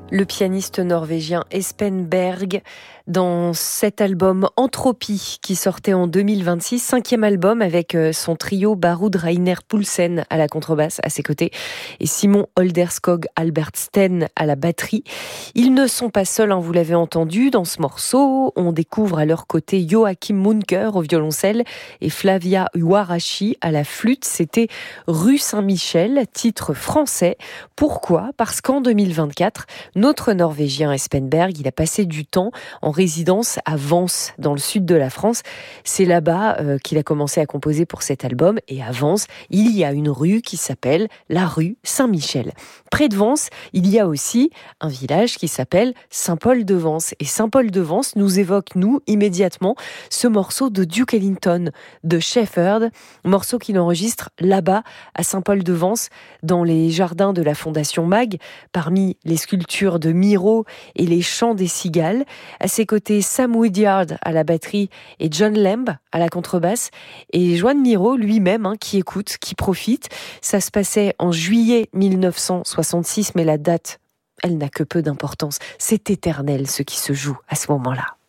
Le pianiste norvégien Espen Berg, dans cet album Entropie qui sortait en 2026, 5e album avec son trio Barud Reiner Poulsen à la contrebasse à ses côtés et Simon Olderskog Albertsten à la batterie. Ils ne sont pas seuls, vous l'avez entendu, dans ce morceau. On découvre à leur côté Joachim Munker au violoncelle et Flavia Huarachi à la flûte. C'était Rue Saint-Michel, titre français. Pourquoi ? Parce qu'en 2024, notre Norvégien Espen Berg, il a passé du temps en résidence à Vence, dans le sud de la France. C'est là-bas qu'il a commencé à composer pour cet album. Et à Vence, il y a une rue qui s'appelle la rue Saint-Michel. Près de Vence, il y a aussi un village qui s'appelle Saint-Paul-de-Vence. Et Saint-Paul-de-Vence nous évoque, nous, immédiatement, ce morceau de Duke Ellington, de Shepherd, morceau qu'il enregistre là-bas, à Saint-Paul-de-Vence, dans les jardins de la Fondation Mag, parmi les sculptures de Miro et les chants des cigales. À ses côtés, Sam Woodyard à la batterie et John Lemb à la contrebasse. Et Joan Miro lui-même, qui écoute, qui profite. Ça se passait en juillet 1966, mais la date, elle n'a que peu d'importance. C'est éternel ce qui se joue à ce moment-là.